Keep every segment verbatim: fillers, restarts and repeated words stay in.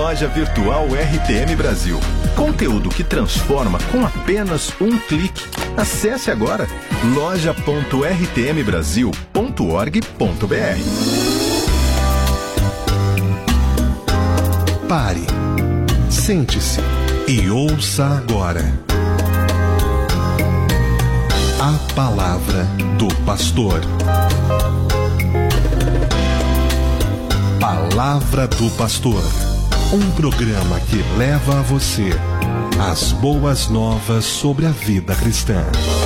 Loja Virtual R T M Brasil. Conteúdo que transforma com apenas um clique. Acesse agora loja ponto r t m brasil ponto org ponto b r. Pare, sente-se e ouça agora a palavra do pastor. Palavra do Pastor, um programa que leva a você as boas novas sobre a vida cristã.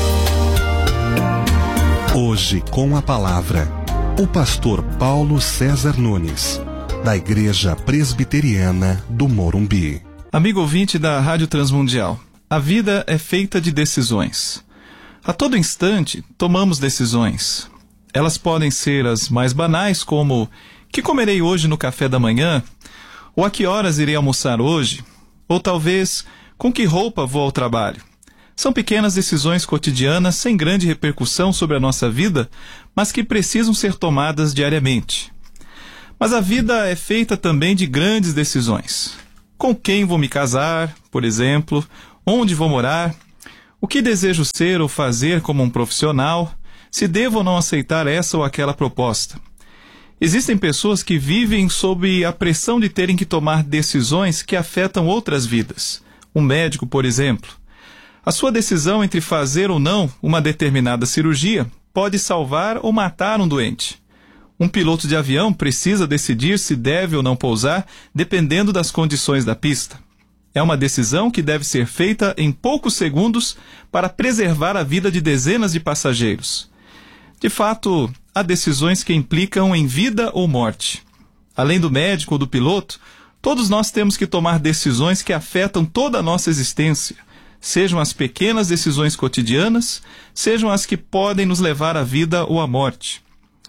Hoje, com a palavra, o pastor Paulo César Nunes, da Igreja Presbiteriana do Morumbi. Amigo ouvinte da Rádio Transmundial, a vida é feita de decisões. A todo instante, tomamos decisões. Elas podem ser as mais banais, como: que comerei hoje no café da manhã? Ou a que horas irei almoçar hoje? Ou talvez, com que roupa vou ao trabalho? São pequenas decisões cotidianas sem grande repercussão sobre a nossa vida, mas que precisam ser tomadas diariamente. Mas a vida é feita também de grandes decisões. Com quem vou me casar, por exemplo? Onde vou morar? O que desejo ser ou fazer como um profissional? Se devo ou não aceitar essa ou aquela proposta? Existem pessoas que vivem sob a pressão de terem que tomar decisões que afetam outras vidas. Um médico, por exemplo. A sua decisão entre fazer ou não uma determinada cirurgia pode salvar ou matar um doente. Um piloto de avião precisa decidir se deve ou não pousar, dependendo das condições da pista. É uma decisão que deve ser feita em poucos segundos para preservar a vida de dezenas de passageiros. De fato, há decisões que implicam em vida ou morte. Além do médico ou do piloto, todos nós temos que tomar decisões que afetam toda a nossa existência, sejam as pequenas decisões cotidianas, sejam as que podem nos levar à vida ou à morte.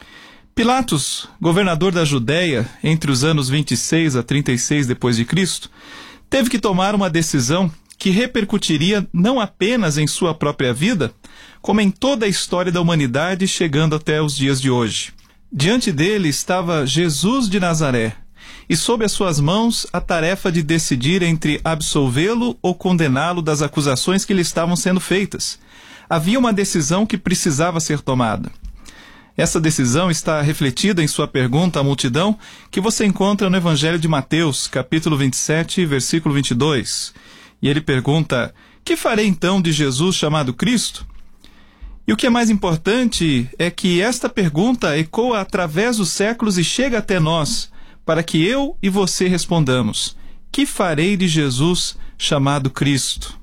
Pilatos, governador da Judéia, entre os anos vinte e seis a trinta e seis depois de Cristo, teve que tomar uma decisão que repercutiria não apenas em sua própria vida, como em toda a história da humanidade chegando até os dias de hoje. Diante dele estava Jesus de Nazaré, e sob as suas mãos a tarefa de decidir entre absolvê-lo ou condená-lo das acusações que lhe estavam sendo feitas. Havia uma decisão que precisava ser tomada. Essa decisão está refletida em sua pergunta à multidão, que você encontra no Evangelho de Mateus, capítulo vinte e sete, versículo vinte e dois. E ele pergunta: que farei então de Jesus chamado Cristo? E o que é mais importante é que esta pergunta ecoa através dos séculos e chega até nós, para que eu e você respondamos: que farei de Jesus chamado Cristo?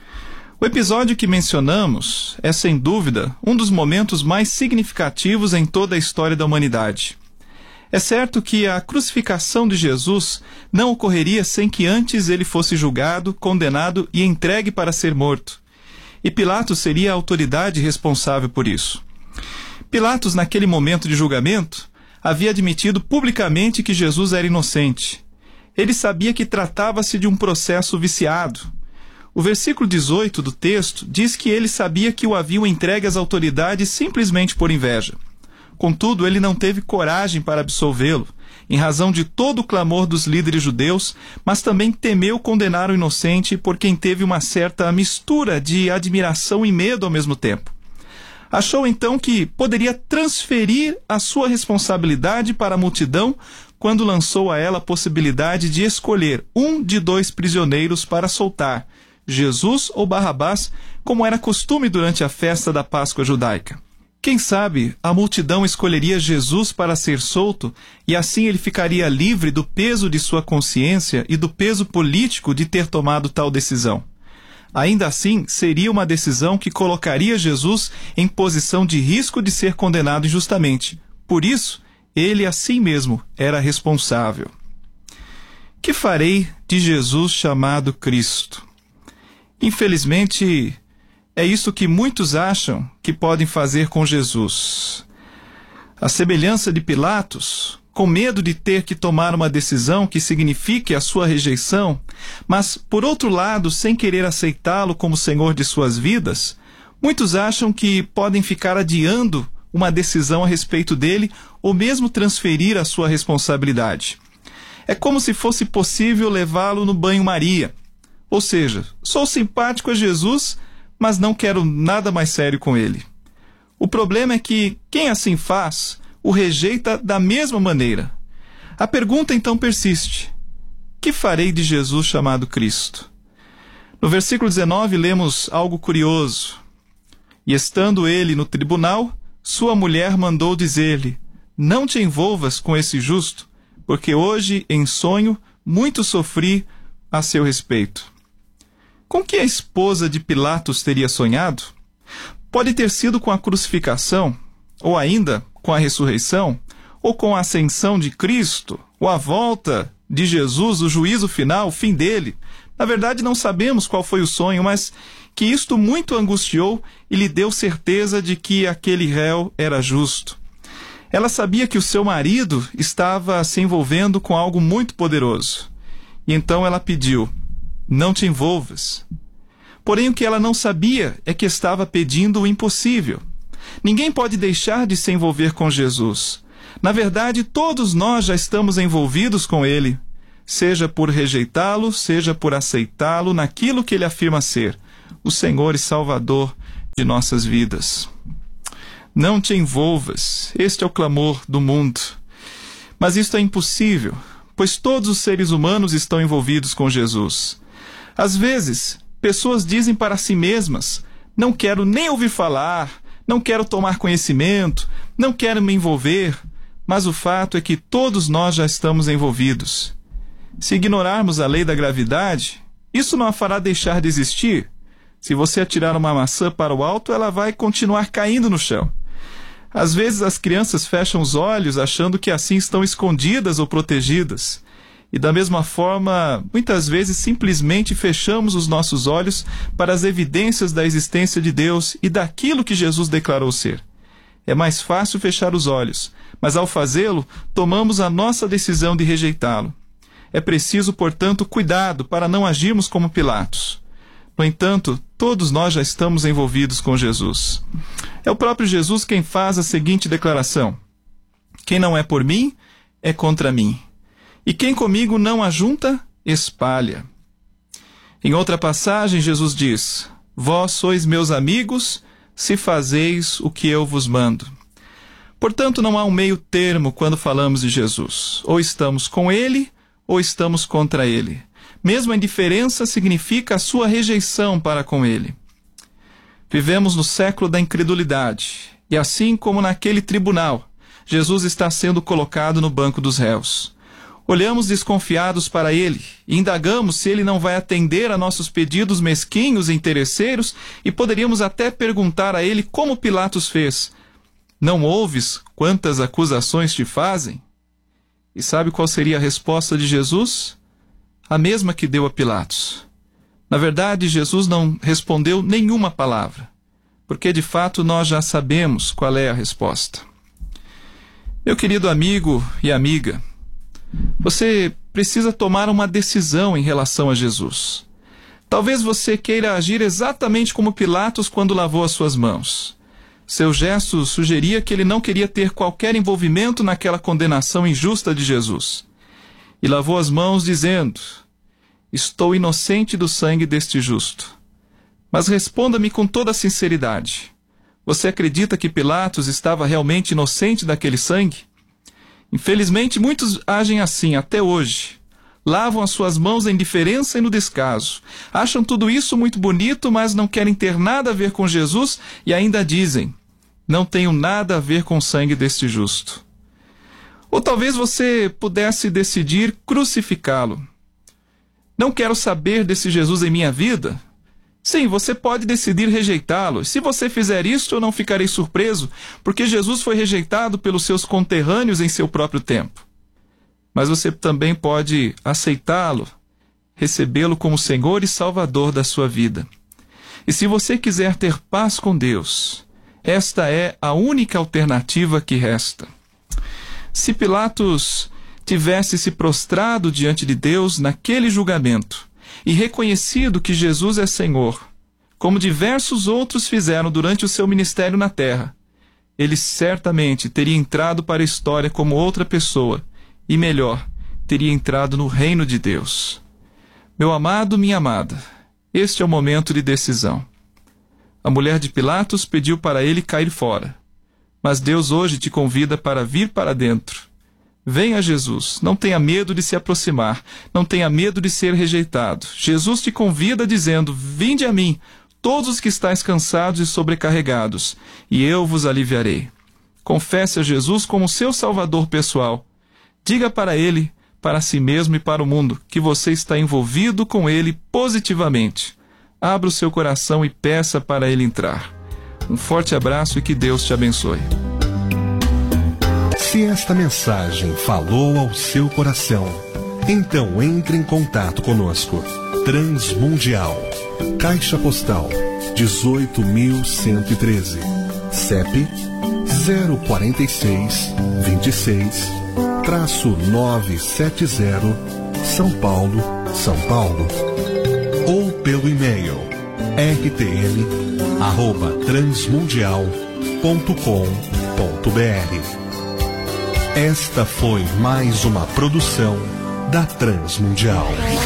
O episódio que mencionamos é, sem dúvida, um dos momentos mais significativos em toda a história da humanidade. É certo que a crucificação de Jesus não ocorreria sem que antes ele fosse julgado, condenado e entregue para ser morto. E Pilatos seria a autoridade responsável por isso. Pilatos, naquele momento de julgamento, havia admitido publicamente que Jesus era inocente. Ele sabia que tratava-se de um processo viciado. O versículo dezoito do texto diz que ele sabia que o haviam entregue às autoridades simplesmente por inveja. Contudo, ele não teve coragem para absolvê-lo, em razão de todo o clamor dos líderes judeus, mas também temeu condenar o inocente por quem teve uma certa mistura de admiração e medo ao mesmo tempo. Achou então que poderia transferir a sua responsabilidade para a multidão quando lançou a ela a possibilidade de escolher um de dois prisioneiros para soltar, Jesus ou Barrabás, como era costume durante a festa da Páscoa judaica. Quem sabe a multidão escolheria Jesus para ser solto e assim ele ficaria livre do peso de sua consciência e do peso político de ter tomado tal decisão. Ainda assim, seria uma decisão que colocaria Jesus em posição de risco de ser condenado injustamente. Por isso, ele assim mesmo era responsável. Que farei de Jesus chamado Cristo? Infelizmente, é isso que muitos acham que podem fazer com Jesus. A semelhança de Pilatos, com medo de ter que tomar uma decisão que signifique a sua rejeição, mas, por outro lado, sem querer aceitá-lo como Senhor de suas vidas, muitos acham que podem ficar adiando uma decisão a respeito dele ou mesmo transferir a sua responsabilidade. É como se fosse possível levá-lo no banho-maria. Ou seja, sou simpático a Jesus, mas não quero nada mais sério com ele. O problema é que quem assim faz o rejeita da mesma maneira. A pergunta então persiste: que farei de Jesus chamado Cristo? No versículo dezenove lemos algo curioso. E estando ele no tribunal, sua mulher mandou dizer-lhe: não te envolvas com esse justo, porque hoje em sonho muito sofri a seu respeito. Com que a esposa de Pilatos teria sonhado? Pode ter sido com a crucificação, ou ainda com a ressurreição, ou com a ascensão de Cristo, ou a volta de Jesus, o juízo final, o fim dele. Na verdade, não sabemos qual foi o sonho, mas que isto muito angustiou e lhe deu certeza de que aquele réu era justo. Ela sabia que o seu marido estava se envolvendo com algo muito poderoso. E então ela pediu: não te envolvas. Porém, o que ela não sabia é que estava pedindo o impossível. Ninguém pode deixar de se envolver com Jesus. Na verdade, todos nós já estamos envolvidos com ele, seja por rejeitá-lo, seja por aceitá-lo naquilo que ele afirma ser, o Senhor e Salvador de nossas vidas. Não te envolvas, este é o clamor do mundo. Mas isto é impossível, pois todos os seres humanos estão envolvidos com Jesus. Às vezes, pessoas dizem para si mesmas: não quero nem ouvir falar, não quero tomar conhecimento, não quero me envolver. Mas o fato é que todos nós já estamos envolvidos. Se ignorarmos a lei da gravidade, isso não a fará deixar de existir. Se você atirar uma maçã para o alto, ela vai continuar caindo no chão. Às vezes as crianças fecham os olhos achando que assim estão escondidas ou protegidas. E da mesma forma, muitas vezes simplesmente fechamos os nossos olhos para as evidências da existência de Deus e daquilo que Jesus declarou ser. É mais fácil fechar os olhos, mas ao fazê-lo, tomamos a nossa decisão de rejeitá-lo. É preciso, portanto, cuidado para não agirmos como Pilatos. No entanto, todos nós já estamos envolvidos com Jesus. É o próprio Jesus quem faz a seguinte declaração: quem não é por mim, é contra mim. E quem comigo não ajunta, espalha. Em outra passagem, Jesus diz: vós sois meus amigos, se fazeis o que eu vos mando. Portanto, não há um meio termo quando falamos de Jesus. Ou estamos com ele, ou estamos contra ele. Mesmo a indiferença significa a sua rejeição para com ele. Vivemos no século da incredulidade, e assim como naquele tribunal, Jesus está sendo colocado no banco dos réus. Olhamos desconfiados para ele e indagamos se ele não vai atender a nossos pedidos mesquinhos e interesseiros, e poderíamos até perguntar a ele como Pilatos fez: não ouves quantas acusações te fazem? E sabe qual seria a resposta de Jesus? A mesma que deu a Pilatos. Na verdade, Jesus não respondeu nenhuma palavra, porque de fato nós já sabemos qual é a resposta. Meu querido amigo e amiga, você precisa tomar uma decisão em relação a Jesus. Talvez você queira agir exatamente como Pilatos quando lavou as suas mãos. Seu gesto sugeria que ele não queria ter qualquer envolvimento naquela condenação injusta de Jesus. E lavou as mãos dizendo: estou inocente do sangue deste justo. Mas responda-me com toda a sinceridade: você acredita que Pilatos estava realmente inocente daquele sangue? Infelizmente, muitos agem assim até hoje. Lavam as suas mãos na indiferença e no descaso. Acham tudo isso muito bonito, mas não querem ter nada a ver com Jesus e ainda dizem: não tenho nada a ver com o sangue deste justo. Ou talvez você pudesse decidir crucificá-lo. Não quero saber desse Jesus em minha vida? Sim, você pode decidir rejeitá-lo. Se você fizer isso, eu não ficarei surpreso, porque Jesus foi rejeitado pelos seus conterrâneos em seu próprio tempo. Mas você também pode aceitá-lo, recebê-lo como Senhor e Salvador da sua vida. E se você quiser ter paz com Deus, esta é a única alternativa que resta. Se Pilatos tivesse se prostrado diante de Deus naquele julgamento e reconhecido que Jesus é Senhor, como diversos outros fizeram durante o seu ministério na terra, ele certamente teria entrado para a história como outra pessoa, e melhor, teria entrado no reino de Deus. Meu amado, minha amada, este é o momento de decisão. A mulher de Pilatos pediu para ele cair fora, mas Deus hoje te convida para vir para dentro. Venha, Jesus, não tenha medo de se aproximar, não tenha medo de ser rejeitado. Jesus te convida dizendo: vinde a mim, todos os que estáis cansados e sobrecarregados, e eu vos aliviarei. Confesse a Jesus como seu Salvador pessoal. Diga para Ele, para si mesmo e para o mundo, que você está envolvido com Ele positivamente. Abra o seu coração e peça para Ele entrar. Um forte abraço e que Deus te abençoe. Se esta mensagem falou ao seu coração, então entre em contato conosco. Transmundial, Caixa Postal dezoito mil cento e treze, C E P zero quatro seis, dois seis, nove sete zero, São Paulo, São Paulo. Ou pelo e-mail r t m arroba transmundial ponto com ponto b r. Esta foi mais uma produção da Transmundial.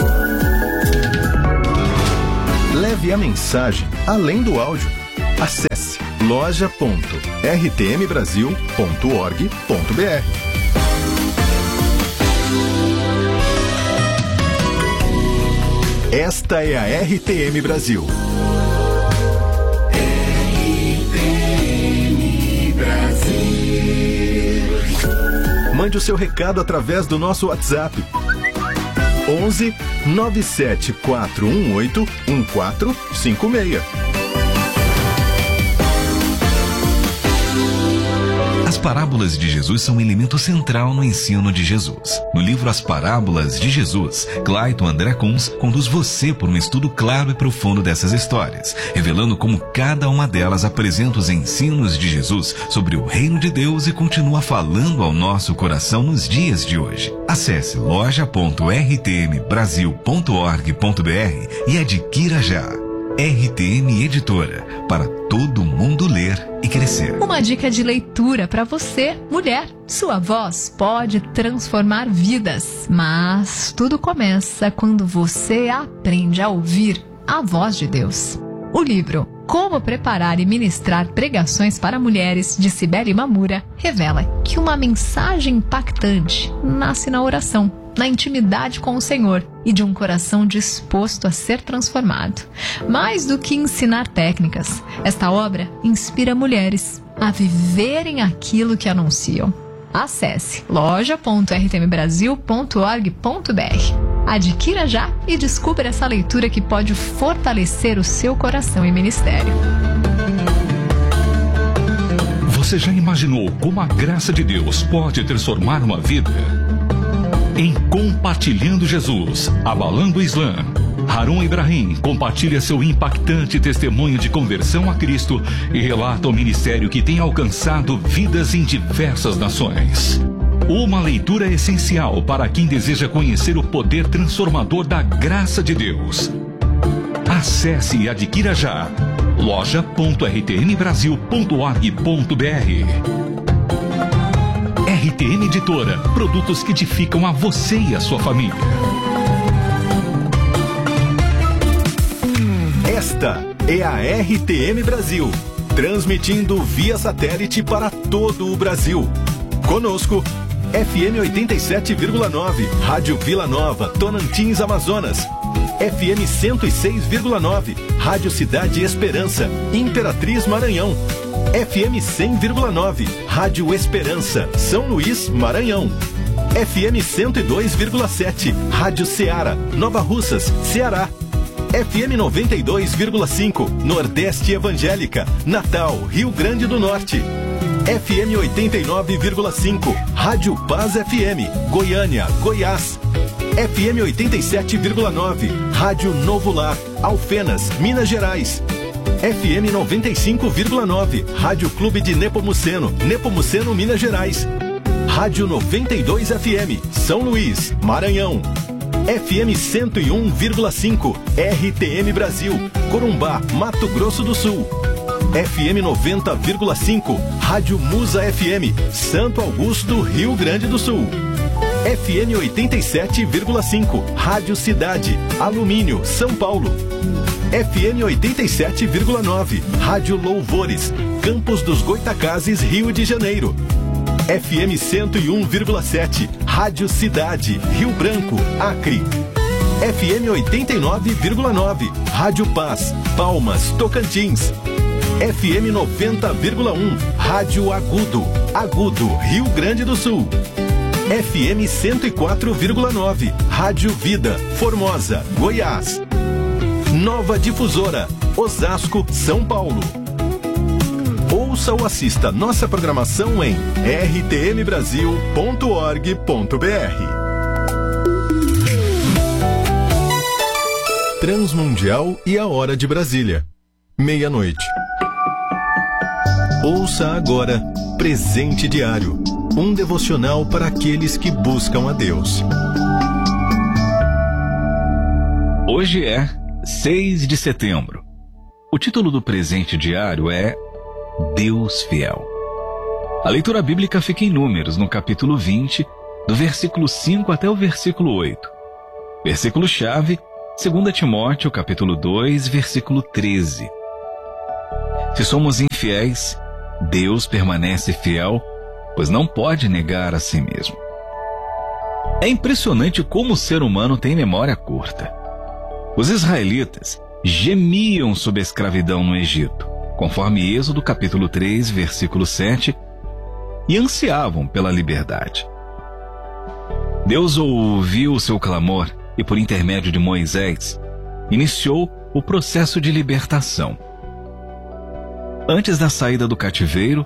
Leve a mensagem além do áudio. Acesse loja ponto r t m brasil ponto org ponto b r. Esta é a R T M Brasil. R T M Brasil. Mande o seu recado através do nosso WhatsApp. onze nove sete quatro um oito um quatro cinco seis. As parábolas de Jesus são um elemento central no ensino de Jesus. No livro As Parábolas de Jesus, Clayton André Kunz conduz você por um estudo claro e profundo dessas histórias, revelando como cada uma delas apresenta os ensinos de Jesus sobre o reino de Deus e continua falando ao nosso coração nos dias de hoje. Acesse loja ponto r t m brasil ponto org ponto b r e adquira já. R T M Editora, para todo mundo ler e crescer. Uma dica de leitura para você, mulher. Sua voz pode transformar vidas, mas tudo começa quando você aprende a ouvir a voz de Deus. O livro Como Preparar e Ministrar Pregações para Mulheres, de Cibele Mamura, revela que uma mensagem impactante nasce na oração, na intimidade com o Senhor e de um coração disposto a ser transformado. Mais do que ensinar técnicas, esta obra inspira mulheres a viverem aquilo que anunciam. Acesse loja ponto r t m brasil ponto org ponto b r. Adquira já e descubra essa leitura que pode fortalecer o seu coração e ministério. Você já imaginou como a graça de Deus pode transformar uma vida? Em Compartilhando Jesus, Abalando o Islã, Harun Ibrahim compartilha seu impactante testemunho de conversão a Cristo e relata o ministério que tem alcançado vidas em diversas nações. Uma leitura essencial para quem deseja conhecer o poder transformador da graça de Deus. Acesse e adquira já loja ponto r t m brasil ponto org ponto b r. R T M Editora, produtos que edificam a você e a sua família. Esta é a R T M Brasil, transmitindo via satélite para todo o Brasil. Conosco, F M oitenta e sete vírgula nove, Rádio Vila Nova, Tonantins, Amazonas. F M cento e seis vírgula nove, Rádio Cidade Esperança, Imperatriz, Maranhão. F M cem vírgula nove, Rádio Esperança, São Luís, Maranhão. F M cento e dois vírgula sete, Rádio Ceará, Nova Russas, Ceará. F M noventa e dois vírgula cinco, Nordeste Evangélica, Natal, Rio Grande do Norte. F M oitenta e nove vírgula cinco, Rádio Paz F M, Goiânia, Goiás. F M oitenta e sete vírgula nove, Rádio Novo Lar, Alfenas, Minas Gerais. F M noventa e cinco vírgula nove, Rádio Clube de Nepomuceno, Nepomuceno, Minas Gerais. Rádio noventa e dois F M, São Luís, Maranhão. F M cento e um vírgula cinco, R T M Brasil, Corumbá, Mato Grosso do Sul. F M noventa vírgula cinco, Rádio Musa F M, Santo Augusto, Rio Grande do Sul. F M oitenta e sete vírgula cinco, Rádio Cidade, Alumínio, São Paulo. F M oitenta e sete vírgula nove, Rádio Louvores, Campos dos Goitacazes, Rio de Janeiro. F M cento e um vírgula sete, Rádio Cidade, Rio Branco, Acre. F M oitenta e nove vírgula nove, Rádio Paz, Palmas, Tocantins. F M noventa vírgula um, Rádio Agudo, Agudo, Rio Grande do Sul. F M cento e quatro vírgula nove, Rádio Vida, Formosa, Goiás. Nova Difusora, Osasco, São Paulo. Ouça ou assista nossa programação em r t m brasil ponto org ponto b r. Transmundial e a Hora de Brasília. Meia-noite. Ouça agora Presente Diário, um devocional para aqueles que buscam a Deus. Hoje é seis de setembro. O título do Presente Diário é Deus Fiel. A leitura bíblica fica em Números, no capítulo vinte, do versículo cinco até o versículo oito. Versículo-chave, dois Timóteo, capítulo dois, versículo treze. Se somos infiéis, Deus permanece fiel, pois não pode negar a si mesmo. É impressionante como o ser humano tem memória curta. Os israelitas gemiam sob a escravidão no Egito, conforme Êxodo capítulo três, versículo sete, e ansiavam pela liberdade. Deus ouviu o seu clamor e, por intermédio de Moisés, iniciou o processo de libertação. Antes da saída do cativeiro,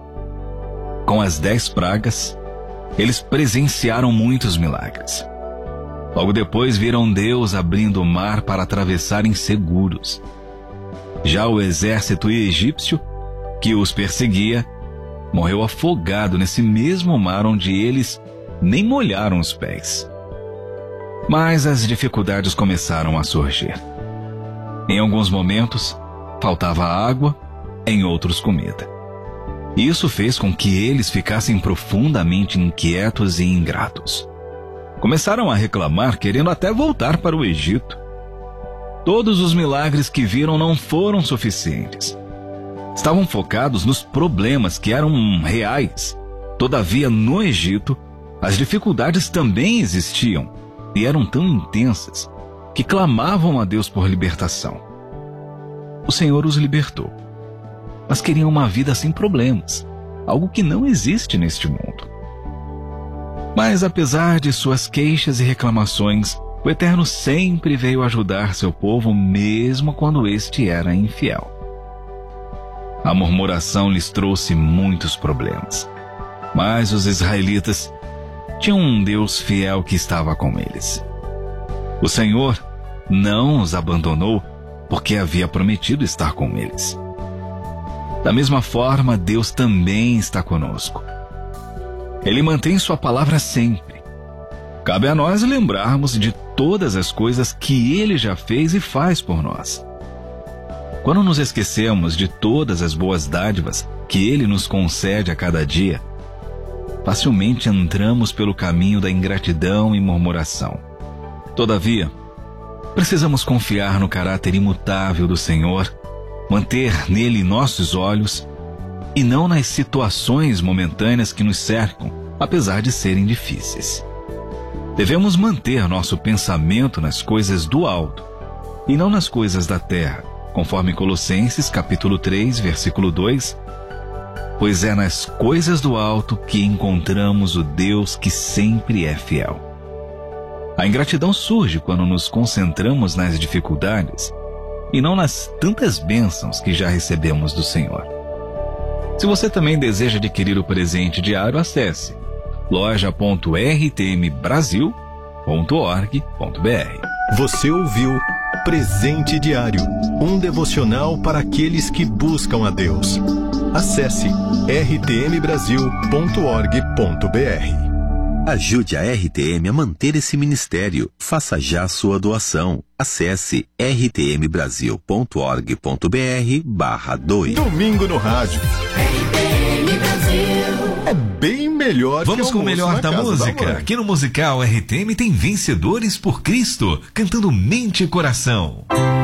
com as dez pragas, eles presenciaram muitos milagres. Logo depois viram Deus abrindo o mar para atravessarem seguros. Já o exército egípcio, que os perseguia, morreu afogado nesse mesmo mar onde eles nem molharam os pés. Mas as dificuldades começaram a surgir. Em alguns momentos, faltava água, em outros comida. Isso fez com que eles ficassem profundamente inquietos e ingratos. Começaram a reclamar, querendo até voltar para o Egito. Todos os milagres que viram não foram suficientes. Estavam focados nos problemas que eram reais. Todavia, no Egito, as dificuldades também existiam e eram tão intensas que clamavam a Deus por libertação. O Senhor os libertou, mas queriam uma vida sem problemas, algo que não existe neste mundo. Mas apesar de suas queixas e reclamações, o Eterno sempre veio ajudar seu povo, mesmo quando este era infiel. A murmuração lhes trouxe muitos problemas, mas os israelitas tinham um Deus fiel que estava com eles. O Senhor não os abandonou porque havia prometido estar com eles. Da mesma forma, Deus também está conosco. Ele mantém sua palavra sempre. Cabe a nós lembrarmos de todas as coisas que Ele já fez e faz por nós. Quando nos esquecemos de todas as boas dádivas que Ele nos concede a cada dia, facilmente entramos pelo caminho da ingratidão e murmuração. Todavia, precisamos confiar no caráter imutável do Senhor, manter nele nossos olhos e não nas situações momentâneas que nos cercam, apesar de serem difíceis. Devemos manter nosso pensamento nas coisas do alto e não nas coisas da terra, conforme Colossenses capítulo três, versículo dois, pois é nas coisas do alto que encontramos o Deus que sempre é fiel. A ingratidão surge quando nos concentramos nas dificuldades e não nas tantas bênçãos que já recebemos do Senhor. Se você também deseja adquirir o presente diário, acesse loja ponto r t m brasil ponto org ponto b r. Você ouviu Presente Diário, um devocional para aqueles que buscam a Deus. Acesse r t m brasil ponto org ponto b r. Ajude a R T M a manter esse ministério. Faça já sua doação. Acesse r t m brasil ponto org ponto b r barra dois. Domingo no rádio. R T M Brasil. É bem melhor Vamos que com o melhor da música. Da Aqui no Musical R T M tem Vencedores por Cristo, cantando Mente e Coração.